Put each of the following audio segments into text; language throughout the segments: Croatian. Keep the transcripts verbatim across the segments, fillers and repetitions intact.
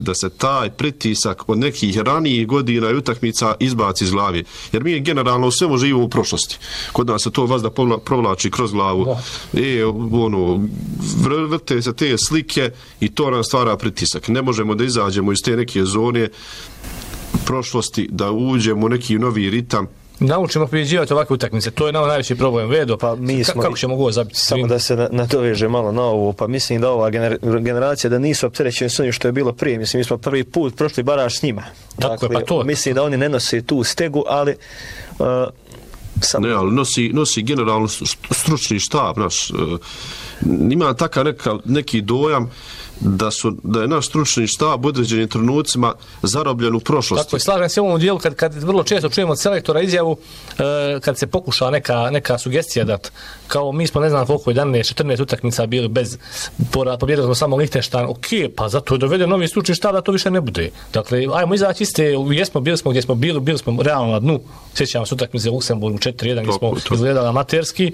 da se taj pritisak od nekih ranijih godina i utakmica izbaci iz glavi. Jer mi generalno u svemu živimo u prošlosti. Kod nas se to vazda provlači kroz glavu. E, ono, vrte se te slike i to nam stvara pritisak. Ne možemo da izađemo iz te neke zone prošlosti, da uđemo u neki novi ritam. Naučimo pobjeđivati ovakve utakmice, to je nama najveći problem. Vedo, pa mi smo, kako ćemo go zabiti? Samo da se nadoveže malo na ovo, pa mislim da ova generacija da nisu opterećeni s onim što je bilo prije. Mislim, mi smo prvi put prošli baraž s njima. Tako dakle, je, pa to. Mislim da oni ne nose tu stegu, ali... Uh, Sam... Ne, ali nosi, nosi generalno stručni štab, naš. Ima takav neka, neki dojam da, su, da je naš stručni štab u određenim trenucima zarobljen u prošlosti. Tako je, slažem se u ovom dijelu kad, kad vrlo često čujemo od selektora izjavu e, kad se pokuša neka, neka sugestija dat, kao mi smo ne znam koliko jedanaest četrnaest utakmica bili bez pobjedili smo samo Lichtenstein, ok, pa zato je doveden novi stručni štab da to više ne bude. Dakle, ajmo izaći iste, jesmo, bili smo gdje smo bili, bili smo realno na dnu, sjećamo se utakmice u Luksemburgu četiri jedan gdje smo to. izgledali amaterski,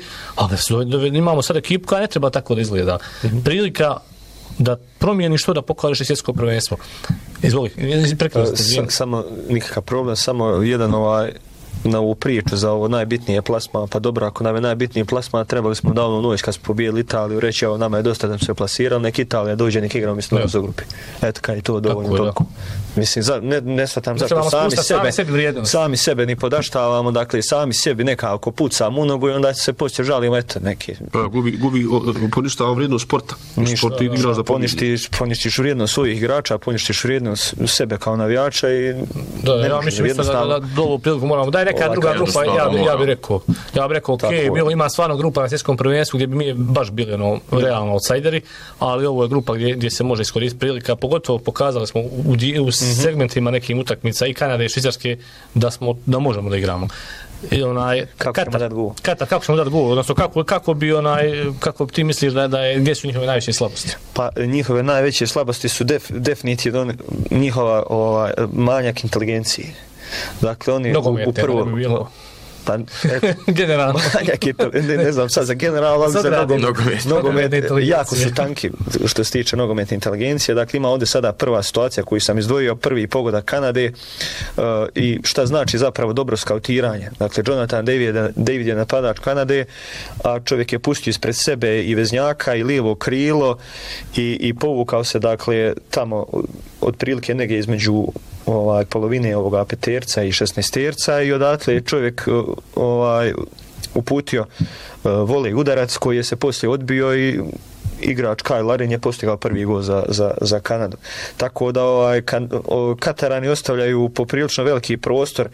ali imamo sad ekipu koja ne treba tako da izgleda. Mm-hmm. Prilika da promijeniš to, da pokažeš svjetsko prvenstvo. Izvoli, prekrasno. Sa, samo nikakav problem, samo jedan ovaj na ovu priču za ovo najbitnije plasma, pa dobro, ako nam je najbitniji plasma, trebali smo davno noć kad smo pobijeli Italiju, reći, evo, nama je dosta da se plasirali, nek Italija dođe, nek igramo mislim u grupi. Eto, kaj je to dovoljno toliko. Mislim, za, ne, ne svatam zašto sami sebe, sami, sami sebe ni podaštavamo, dakle, sami sebi nekako pucamo u nogu i onda se poslije žalimo, eto, neki. Pa, gubi, gubi, poništava vrijednost sporta. Sport igraš da poništiš, poništiš vrijednost svojih igrača, poništiš vrijednost sebe kao navijača i... Da, ja mislim da, da, da, da ovu priliku moramo, daj neka druga grupa, ja, bi, ja bih rekao, ja bih rekao, ok, bilo ima stvarno grupa na svjetskom prvenstvu gdje bi mi baš bili ono, realno outsideri, ali ovo je grupa gdje, gdje se može iskoristiti prilika, pogotovo pokazali smo u, u, u segmentima nekim utakmica i Kanade i Švicarske da smo da možemo da igramo. I onaj kako Katar, ćemo dati gol? Katar, kako ćemo dati gol? Odnosno kako kako bi onaj kako ti misliš da da je, gdje su njihove najveće slabosti? Pa njihove najveće slabosti su def, definitivno njihova ovaj manjak inteligencije. Dakle oni Nogomet, u, u prvo bi bilo pa generalno ne, ne znam sad za generalno ali za nogomet, nogomet jako su tanki što se tiče nogometne inteligencije. Dakle ima ovdje sada prva situacija koju sam izdvojio, prvi pogodak Kanade uh, i šta znači zapravo dobro skautiranje. Dakle Jonathan David, David je napadač Kanade, a čovjek je pustio ispred sebe i veznjaka i lijevo krilo i, i povukao se dakle tamo otprilike negdje između ovaj polovine ovoga peterca i šesnaesterca i odatle je čovjek ovaj uputio uh, volej udarac koji je se poslije odbio i igrač Kyle Larin je postigao prvi gol za, za, za Kanadu. Tako da ovaj, kan, o, Katarani ostavljaju poprilično veliki prostor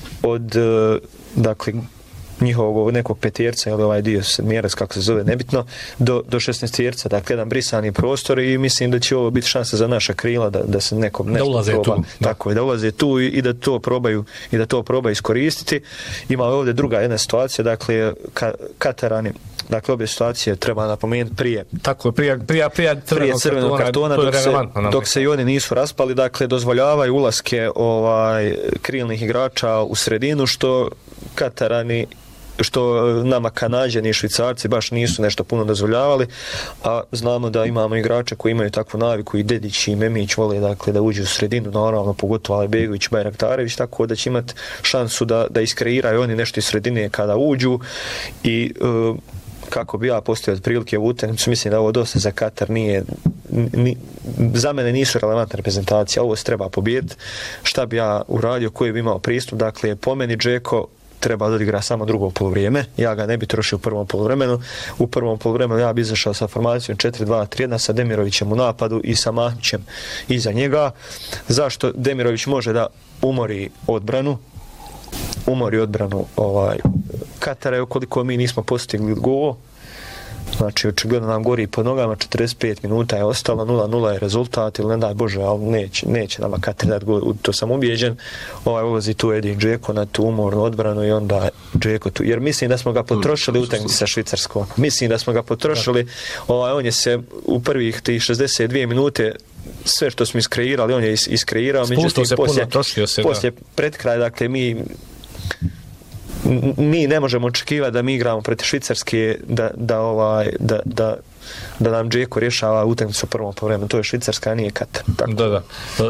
od uh, dakle njihovog nekog peterca ili ovaj dio sedmjerac kako se zove nebitno do, do šesnaesterca, dakle jedan brisani prostor i mislim da će ovo biti šansa za naša krila da, da se nekom nešto da ulaze proba. Tu. Tako je, da ulaze tu i, i da to probaju i da to probaju iskoristiti. Ima ovdje druga jedna situacija, dakle ka, Katarani, dakle obje situacije treba napomenuti prije. Tako je, prije, prije, prije crvenog crveno kartona, dok, se, dok se i oni nisu raspali, dakle dozvoljavaju ulaske ovaj krilnih igrača u sredinu što Katarani što nama Kanađani i Švicarci baš nisu nešto puno dozvoljavali, a znamo da imamo igrače koji imaju takvu naviku i Dedić i Memić vole dakle da uđu u sredinu, naravno pogotovo Albegović, Bajraktarević, tako da će imati šansu da, da iskreiraju oni nešto iz sredine kada uđu i uh, kako bi ja postavio otprilike u utakmicu, mislim da ovo dosta za Katar nije, ni, za mene nisu relevantna reprezentacija, ovo se treba pobijediti. Šta bi ja uradio, koji bi imao pristup, dakle po meni Džeko treba da odigra samo drugo polovrijeme. Ja ga ne bi trošio u prvom poluvremenu. U prvom poluvremenu ja bi izašao sa formacijom četiri dva tri jedan sa Demirovićem u napadu i sa Mahmićem iza njega. Zašto? Demirović može da umori odbranu. Umori odbranu ovaj, Katara, ukoliko mi nismo postigli gol. Znači, očigledno nam gori pod nogama, četrdeset pet minuta je ostalo, nula nula je rezultat, ili ne daj Bože, ali neće, neće nama Katar dati gol, to sam ubijeđen. Ovaj ulazi tu Edin Džeko na tu umornu odbranu i onda Džeko tu, jer mislim da smo ga potrošili u utakmici sa Švicarskom. Mislim da smo ga potrošili, ovaj, on je se u prvih tih šezdeset dvije minute sve što smo iskreirali, on je is, iskreirao, međutim, poslije, poslije pred kraj, dakle, mi mi ne možemo očekivati da mi igramo protiv Švicarske da, da, ovaj, da, da, da nam Džeko rješava utakmicu u prvom poluvremenu. To je Švicarska, a nije Katar. Tako. Da, da.